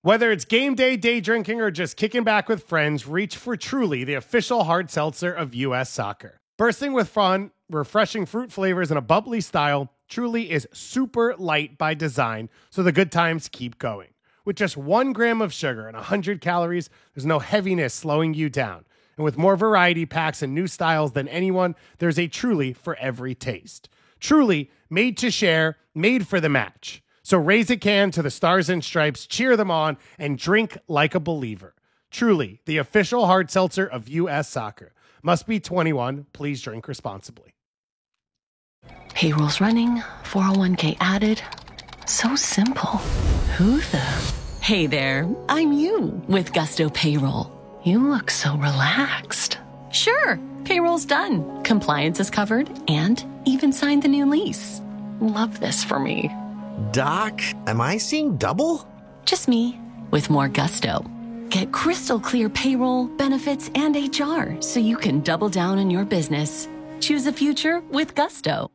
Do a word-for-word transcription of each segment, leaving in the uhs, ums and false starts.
Whether it's game day, day drinking, or just kicking back with friends, reach for Truly, the official hard seltzer of U S Soccer. Bursting with fun, refreshing fruit flavors, and a bubbly style, Truly is super light by design, so the good times keep going. With just one gram of sugar and one hundred calories, there's no heaviness slowing you down. And with more variety packs and new styles than anyone, there's a Truly for every taste. Truly, made to share, made for the match. So raise a can to the Stars and Stripes, cheer them on, and drink like a believer. Truly, the official hard seltzer of U S Soccer. Must be twenty-one. Please drink responsibly. Payroll's running, four oh one k added. So simple. Who the? Hey there, I'm you with Gusto Payroll. You look so relaxed. Sure, payroll's done. Compliance is covered and even signed the new lease. Love this for me. Doc, am I seeing double? Just me, with more gusto. Get crystal clear payroll, benefits, and H R so you can double down on your business. Choose a future with Gusto.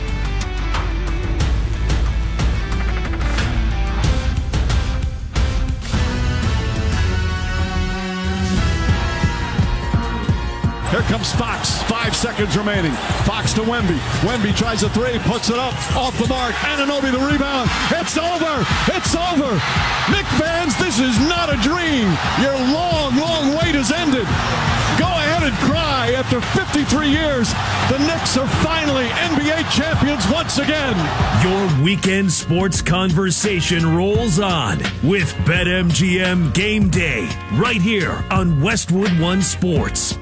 Here comes Fox. Five seconds remaining. Fox to Wemby. Wemby tries a three, puts it up, off the mark. Anunoby the rebound. It's over. It's over. Knick fans, this is not a dream. Your long, long wait has ended. Go ahead and cry. After fifty-three years, the Knicks are finally N B A champions once again. Your weekend sports conversation rolls on with BetMGM Game Day right here on Westwood One Sports.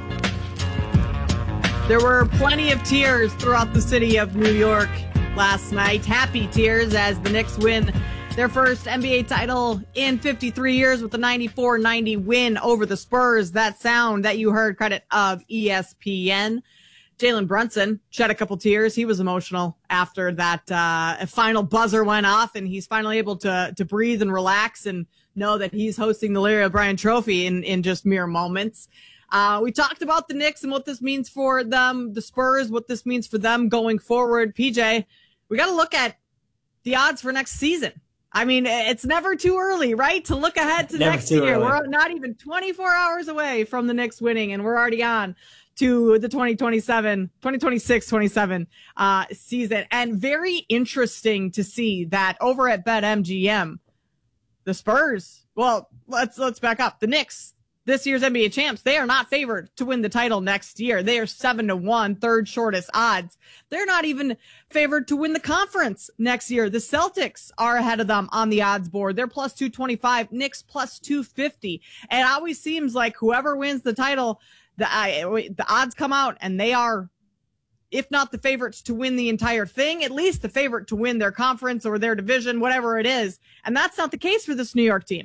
There were plenty of tears throughout the city of New York last night. Happy tears as the Knicks win their first N B A title in fifty-three years with a ninety-four ninety win over the Spurs. That sound that you heard, credit of E S P N. Jalen Brunson shed a couple tears. He was emotional after that uh, final buzzer went off, and he's finally able to to breathe and relax and know that he's hosting the Larry O'Brien Trophy in, in just mere moments. Uh, we talked about the Knicks and what this means for them, the Spurs, what this means for them going forward. P J, we got to look at the odds for next season. I mean, it's never too early, right, to look ahead to never next year. Early. We're not even twenty-four hours away from the Knicks winning, and we're already on to the twenty twenty-seven, twenty twenty-six twenty-seven uh, season. And very interesting to see that over at BetMGM, the Spurs, well, let's let's back up. The Knicks, this year's N B A champs, they are not favored to win the title next year. They are seven to one, third shortest odds. They're not even favored to win the conference next year. The Celtics are ahead of them on the odds board. They're plus two twenty-five, Knicks plus two fifty. And it always seems like whoever wins the title, the, uh, the odds come out and they are, if not the favorites to win the entire thing, at least the favorite to win their conference or their division, whatever it is. And that's not the case for this New York team.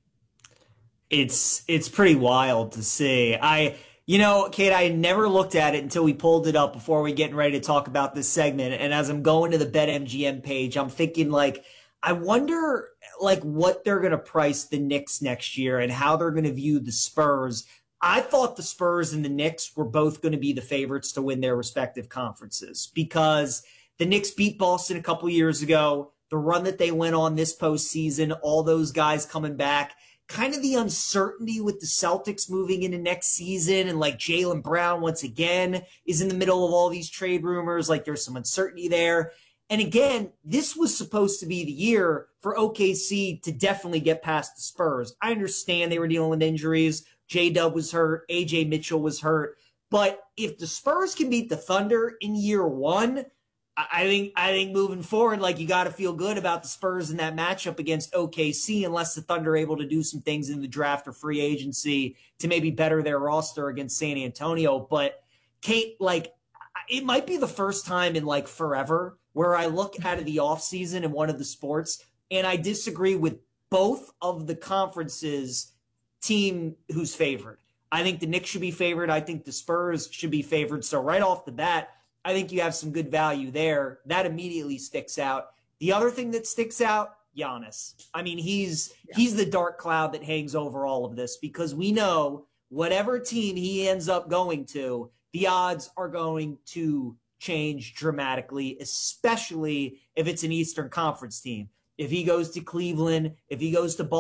It's it's pretty wild to see. I, you know, Kate, I had never looked at it until we pulled it up before we getting ready to talk about this segment. And as I'm going to the BetMGM page, I'm thinking, like, I wonder, like, what they're going to price the Knicks next year and how they're going to view the Spurs. I thought the Spurs and the Knicks were both going to be the favorites to win their respective conferences because the Knicks beat Boston a couple years ago. The run that they went on this postseason, all those guys coming back. Kind of the uncertainty with the Celtics moving into next season and like Jaylen Brown once again is in the middle of all these trade rumors. Like there's some uncertainty there. And again, this was supposed to be the year for O K C to definitely get past the Spurs. I understand they were dealing with injuries. J-Dub was hurt. A J Mitchell was hurt. But if the Spurs can beat the Thunder in year one, I think I think moving forward, like you got to feel good about the Spurs in that matchup against O K C, unless the Thunder are able to do some things in the draft or free agency to maybe better their roster against San Antonio. But Kate, like it might be the first time in like forever where I look out of the offseason in one of the sports and I disagree with both of the conferences team who's favored. I think the Knicks should be favored. I think the Spurs should be favored. So right off the bat, I think you have some good value there. That immediately sticks out. The other thing that sticks out, Giannis. I mean, he's yeah. he's the dark cloud that hangs over all of this because we know whatever team he ends up going to, the odds are going to change dramatically, especially if it's an Eastern Conference team. If he goes to Cleveland, if he goes to Boston,